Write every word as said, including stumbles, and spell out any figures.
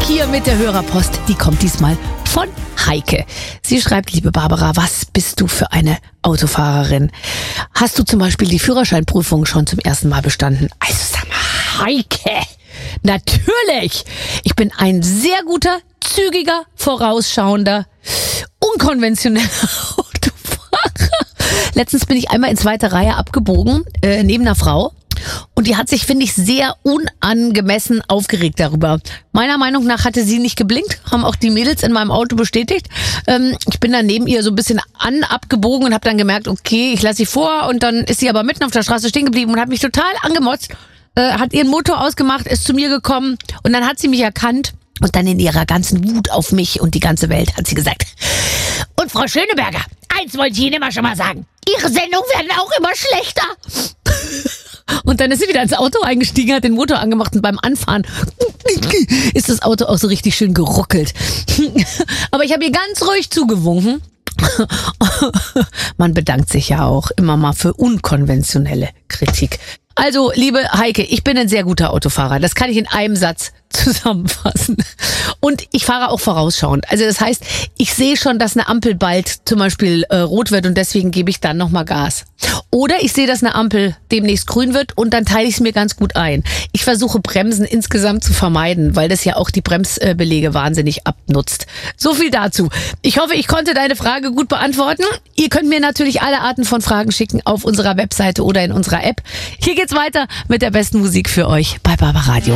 hier mit der Hörerpost. Die kommt diesmal von Heike. Sie schreibt, liebe Barbara, was bist du für eine Autofahrerin? Hast du zum Beispiel die Führerscheinprüfung schon zum ersten Mal bestanden? Also sag mal, Heike, natürlich. Ich bin ein sehr guter, zügiger, vorausschauender, unkonventioneller Autofahrer. Letztens bin ich einmal in zweite Reihe abgebogen, äh, neben einer Frau. Und die hat sich, finde ich, sehr unangemessen aufgeregt darüber. Meiner Meinung nach hatte sie nicht geblinkt, haben auch die Mädels in meinem Auto bestätigt. Ähm, ich bin dann neben ihr so ein bisschen an abgebogen und habe dann gemerkt, okay, ich lasse sie vor. Und dann ist sie aber mitten auf der Straße stehen geblieben und hat mich total angemotzt, äh, hat ihren Motor ausgemacht, ist zu mir gekommen und dann hat sie mich erkannt. Und dann in ihrer ganzen Wut auf mich und die ganze Welt hat sie gesagt, und Frau Schöneberger, eins wollte ich Ihnen immer schon mal sagen, Ihre Sendungen werden auch immer schlechter. Und dann ist sie wieder ins Auto eingestiegen, hat den Motor angemacht und beim Anfahren ist das Auto auch so richtig schön geruckelt. Aber ich habe ihr ganz ruhig zugewunken. Man bedankt sich ja auch immer mal für unkonventionelle Kritik. Also, liebe Heike, ich bin ein sehr guter Autofahrer. Das kann ich in einem Satz zusammenfassen. Und ich fahre auch vorausschauend. Also das heißt, ich sehe schon, dass eine Ampel bald zum Beispiel äh, rot wird und deswegen gebe ich dann nochmal Gas. Oder ich sehe, dass eine Ampel demnächst grün wird und dann teile ich es mir ganz gut ein. Ich versuche Bremsen insgesamt zu vermeiden, weil das ja auch die Bremsbelege wahnsinnig abnutzt. So viel dazu. Ich hoffe, ich konnte deine Frage gut beantworten. Ihr könnt mir natürlich alle Arten von Fragen schicken auf unserer Webseite oder in unserer App. Hier geht's weiter mit der besten Musik für euch bei Barbaradio.